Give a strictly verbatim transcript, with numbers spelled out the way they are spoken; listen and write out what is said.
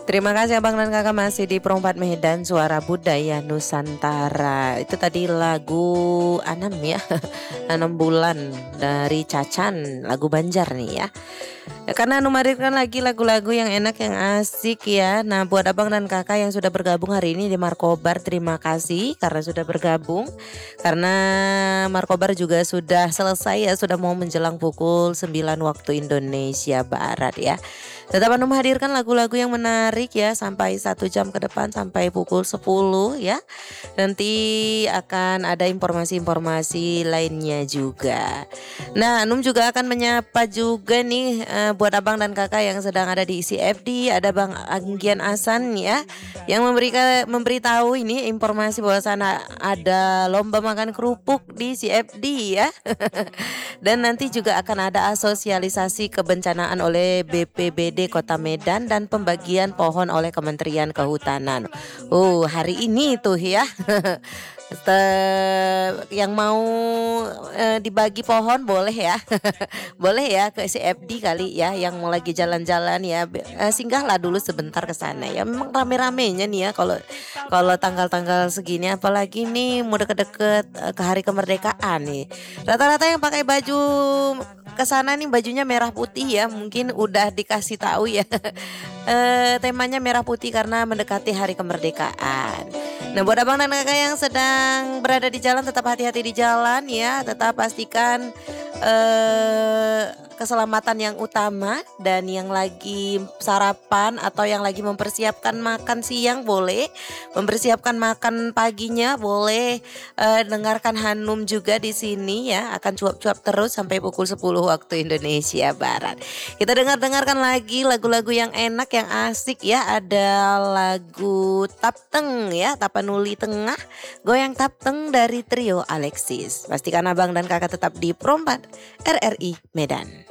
Terima kasih Abang dan Kakak masih di Perempat Medan Suara Budaya Nusantara. Itu tadi lagu Anam ya. Enam bulan dari Cacan, lagu Banjar nih ya. Ya, karena Anu menghadirkan lagi lagu-lagu yang enak, yang asik ya. Nah, buat abang dan kakak yang sudah bergabung hari ini di Markobar, terima kasih karena sudah bergabung. Karena Markobar juga sudah selesai ya, sudah mau menjelang pukul sembilan waktu Indonesia Barat ya. Tetap Anu menghadirkan lagu-lagu yang menarik ya sampai satu jam ke depan sampai pukul sepuluh ya. Nanti akan ada informasi-informasi lainnya juga. Nah, Anum juga akan menyapa juga nih eh, buat abang dan kakak yang sedang ada di C F D. Ada Bang Anggian Asan ya yang memberikan memberitahu ini informasi bahwa sana ada lomba makan kerupuk di C F D ya. Dan nanti juga akan ada asosialisasi kebencanaan oleh B P B D Kota Medan dan pembagian pohon oleh Kementerian Kehutanan. Oh, hari ini tuh ya. Te- yang mau eh, dibagi pohon boleh ya. Boleh ya ke C F D kali ya yang mau lagi jalan-jalan ya. Be- eh, singgahlah dulu sebentar ke sana ya. Memang rame-ramenya nih ya kalau kalau tanggal-tanggal segini apalagi nih mau deket-deket eh, ke hari kemerdekaan nih. Rata-rata yang pakai baju ke sana nih bajunya merah putih ya. Mungkin udah dikasih tahu ya. Eh, temanya merah putih karena mendekati hari kemerdekaan. Nah, buat abang dan kakak yang sedang berada di jalan tetap hati-hati di jalan ya. Tetap pastikan eh, keselamatan yang utama. Dan yang lagi sarapan atau yang lagi mempersiapkan makan siang boleh, mempersiapkan makan paginya boleh. Eh, dengarkan Hanum juga di sini ya, akan cuap-cuap terus sampai pukul sepuluh waktu Indonesia Barat. Kita dengar-dengarkan lagi lagu-lagu yang enak, yang asik ya. Ada lagu Tapteng ya, Tapanuli Tengah, Goyang Tapteng dari trio Alexis. Pastikan abang dan kakak tetap di Perompat R R I Medan.